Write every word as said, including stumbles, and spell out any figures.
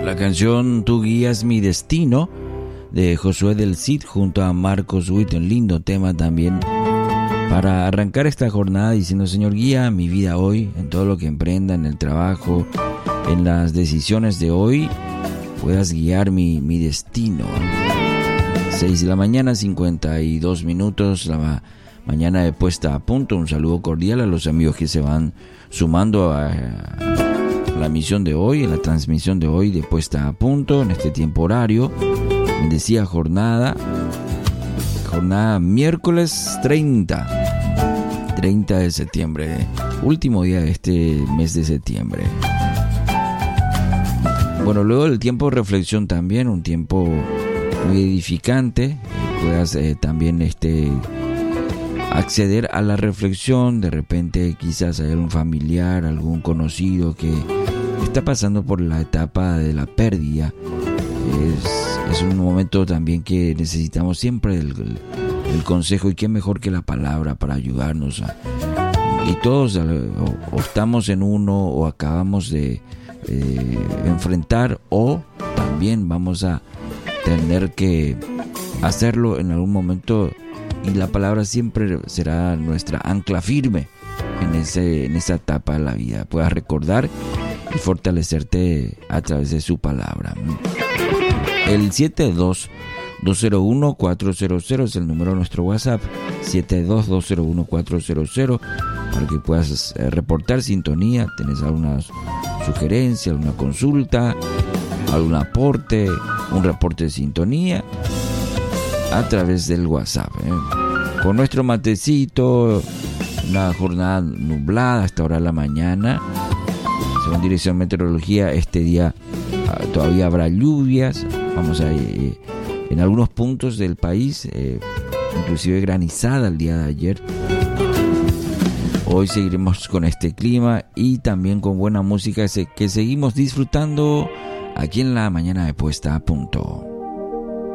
La canción Tú guías mi destino de Josué del Cid junto a Marcos Witt, un lindo tema también para arrancar esta jornada diciendo: Señor, guía mi vida hoy en todo lo que emprenda, en el trabajo, en las decisiones de hoy, puedas guiar mi, mi destino. seis de la mañana, cincuenta y dos minutos, la ma- mañana de puesta a punto. Un saludo cordial a los amigos que se van sumando a la misión de hoy, en la transmisión de hoy de puesta a punto en este tiempo horario. Bendecida jornada, jornada miércoles treinta de septiembre, último día de este mes de septiembre. Bueno, luego del tiempo de reflexión también, un tiempo muy edificante, puedas eh, también este acceder a la reflexión. De repente quizás hay un familiar, algún conocido que está pasando por la etapa de la pérdida. Es, es un momento también que necesitamos siempre el, el consejo, y qué mejor que la palabra para ayudarnos a, y todos o, o estamos en uno o acabamos de eh, enfrentar, o también vamos a tener que hacerlo en algún momento, y la palabra siempre será nuestra ancla firme en, ese, en esa etapa de la vida. Puedas recordar y fortalecerte a través de su palabra. El siete dos dos cero uno cuatro cero cero es el número de nuestro WhatsApp, siete dos dos cero uno cuatro cero cero, para que puedas eh, reportar sintonía. ¿Tenés alguna sugerencia, alguna consulta, algún aporte, un reporte de sintonía? A través del WhatsApp, ¿eh? Con nuestro matecito, una jornada nublada hasta ahora de la mañana. Según Dirección de Meteorología, este día uh, todavía habrá lluvias. Vamos a eh, en algunos puntos del país, eh, inclusive granizada el día de ayer. Hoy seguiremos con este clima y también con buena música que seguimos disfrutando aquí en la mañana de puesta a punto.